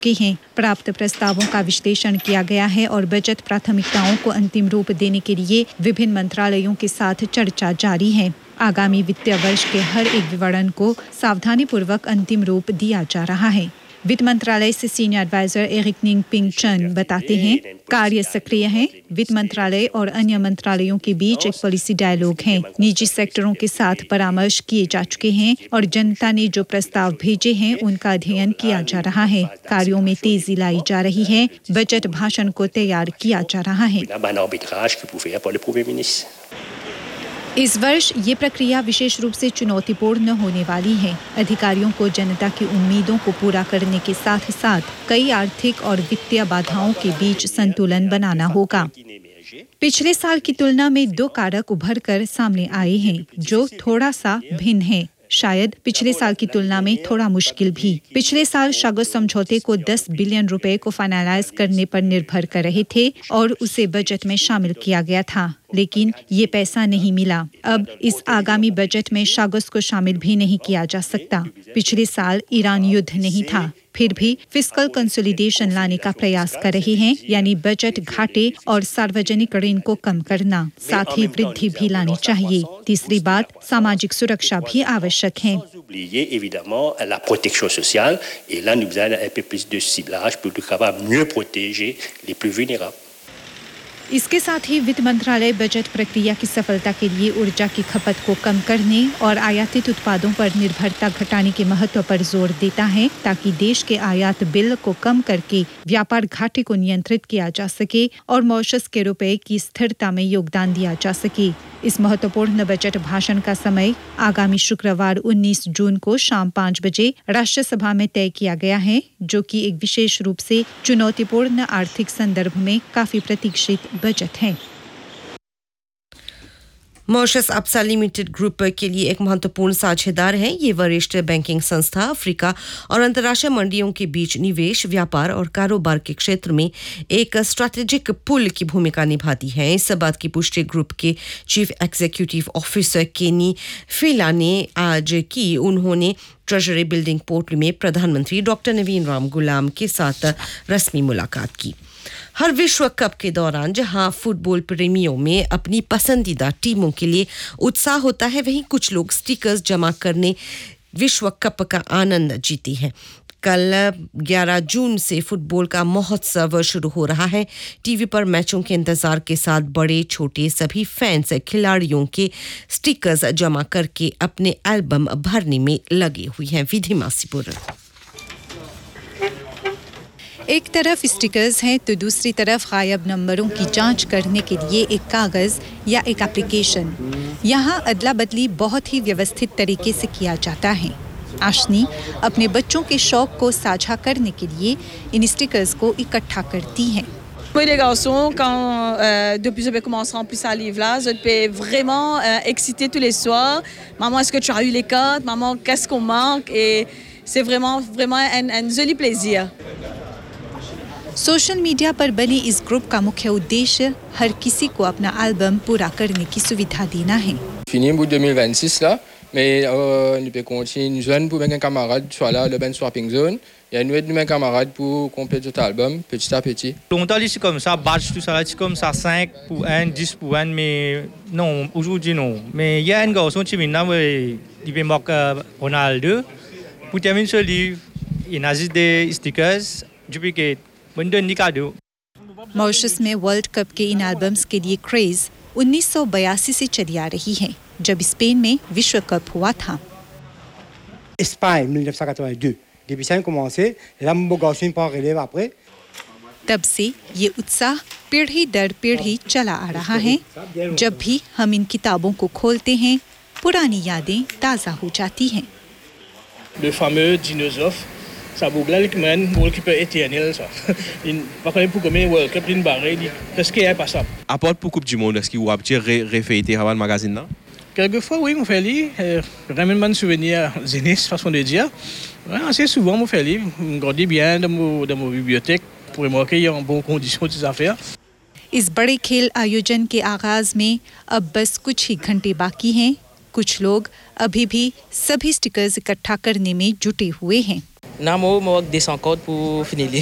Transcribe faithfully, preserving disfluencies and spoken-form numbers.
के हैं। प्राप्त प्रस्तावों का विश्लेषण किया गया है और बजट प्राथमिकताओं को अंतिम रूप देने के लिए विभिन्न मंत्रालयों के साथ चर्चा जारी है। आगामी वित्तीय वर्ष के हर एक विवरण को सावधानीपूर्वक अंतिम रूप दिया जा रहा है। वित्त मंत्रालय से सीनियर एडवाइजर एरिक निंग पिंग चन बताते हैं, कार्य सक्रिय है। वित्त मंत्रालय और अन्य मंत्रालयों के बीच एक पॉलिसी डायलॉग है। निजी सेक्टरों के साथ परामर्श किए जा चुके हैं और जनता ने जो प्रस्ताव भेजे हैं उनका अध्ययन किया जा रहा है। कार्यों में तेजी लाई जा रही है। बजट भाषण को तैयार किया जा रहा है। इस वर्ष ये प्रक्रिया विशेष रूप से चुनौतीपूर्ण होने वाली है। अधिकारियों को जनता की उम्मीदों को पूरा करने के साथ साथ कई आर्थिक और वित्तीय बाधाओं के बीच संतुलन बनाना होगा। पिछले साल की तुलना में दो कारक उभर कर सामने आए हैं जो थोड़ा सा भिन्न है। शायद पिछले साल की तुलना में थोड़ा मुश्किल भी। पिछले साल शागोस समझौते को दस बिलियन रुपए को फाइनलाइज करने पर निर्भर कर रहे थे और उसे बजट में शामिल किया गया था, लेकिन ये पैसा नहीं मिला। अब इस आगामी बजट में शागोस को शामिल भी नहीं किया जा सकता। पिछले साल ईरान युद्ध नहीं था, फिर भी फिस्कल कंसोलिडेशन लाने का प्रयास कर रहे हैं, यानी बजट घाटे और सार्वजनिक ऋण को कम करना, साथ ही वृद्धि भी लानी चाहिए। तीसरी बात, सामाजिक सुरक्षा भी आवश्यक है। इसके साथ ही वित्त मंत्रालय बजट प्रक्रिया की सफलता के लिए ऊर्जा की खपत को कम करने और आयातित उत्पादों पर निर्भरता घटाने के महत्व पर जोर देता है, ताकि देश के आयात बिल को कम करके व्यापार घाटे को नियंत्रित किया जा सके और मॉरिशस के रुपए की स्थिरता में योगदान दिया जा सके। इस महत्वपूर्ण बजट भाषण का समय आगामी शुक्रवार उन्नीस जून को शाम पाँच बजे राष्ट्र सभा में तय किया गया है, जो कि एक विशेष रूप से चुनौतीपूर्ण आर्थिक संदर्भ में काफी प्रतीक्षित बजट है। मॉरिशस अब्सा लिमिटेड ग्रुप के लिए एक महत्वपूर्ण साझेदार है। ये वरिष्ठ बैंकिंग संस्था अफ्रीका और अंतर्राष्ट्रीय मंडियों के बीच निवेश, व्यापार और कारोबार के क्षेत्र में एक स्ट्रैटेजिक पुल की भूमिका निभाती है। इस बात की पुष्टि ग्रुप के चीफ एग्जीक्यूटिव ऑफिसर केनी फिला ने आज की। उन्होंने ट्रेजरी बिल्डिंग पोर्टल में प्रधानमंत्री डॉक्टर नवीन राम गुलाम के साथ रस्मी मुलाकात की। हर विश्व कप के दौरान जहां फुटबॉल प्रेमियों में अपनी पसंदीदा टीमों के लिए उत्साह होता है, वहीं कुछ लोग स्टिकर्स जमा करने विश्व कप का आनंद जीते हैं। कल ग्यारह जून से फुटबॉल का महोत्सव शुरू हो रहा है। टीवी पर मैचों के इंतजार के साथ बड़े छोटे सभी फैंस खिलाड़ियों के स्टिकर्स जमा करके अपने एल्बम भरने में लगे हुए हैं। विधि मासीपुर। एक तरफ स्टिकर्स हैं तो दूसरी तरफ गायब नंबरों की जांच करने के लिए एक कागज या एक एप्लीकेशन। यहाँ अदला बदली बहुत ही व्यवस्थित तरीके से किया जाता है। आशनी अपने बच्चों के शौक को साझा करने के लिए इन स्टिकर्स को इकट्ठा करती हैं। Oui les garçons, quand euh, depuis je vais commencer à remplir ce livre-là, je peux vraiment euh, exciter tous les soirs. Maman, est-ce que tu as eu les cartes? Maman, qu'est-ce qu'on manque? Et c'est vraiment vraiment un, un joli plaisir. Social media पर बने इस group का मुख्य उद्देश्य हर किसी को अपना album पूरा करने की सुविधा देना है। Fini pour deux mille vingt-six là, mais euh, nous peut continuer une zone pour mes camarades soit là le ben swapping zone. Il y a une autre de mes camarades pour compléter tout album petit à petit. Longtemps c'est comme ça, batch tout ça, c'est comme ça cinq pour un, dix pour un, mais non, aujourd'hui non. Mais il y a un garçon qui maintenant il veut marquer Ronaldo. Pour terminer ce livre, il a juste des stickers, duplicate. Mauritius में world cup के इन albums के लिए craze उन्नीस सौ बयासी से चली आ रही है, जब स्पेन में विश्व कप हुआ था। Espagne mille neuf cent quatre-vingt-deux. Depuis ça a commencé, là mon garçon part relève après. तब से ये उत्साह पीढ़ी दर पीढ़ी चला आ रहा है। जब भी हम इन किताबों को खोलते हैं, पुरानी यादें ताज़ा हो जाती हैं। Le fameux dinosaure. Ça boucle là, man, World Cup éternel ça. Il va quand même pour combien World Cup une barre, est-ce qu'il est passable? Apporte pour Coupe du Monde, est-ce qu'il va dire référé avant le magazine là? Quelquefois oui, on fait lire, ramène un souvenir jeunesse façon de dire. Ouais, assez souvent on fait lire, on garde bien dans mon dans mon bibliothèque pour remarquer en bonne condition des affaires. इस बड़े खेल आयोजन के आगाज में अब बस कुछ ही घंटे बाकी हैं। कुछ लोग अभी भी सभी स्टिकर्स इकट्ठा करने में जुटे हुए हैं। Non, moi, moi, descends code pour finir.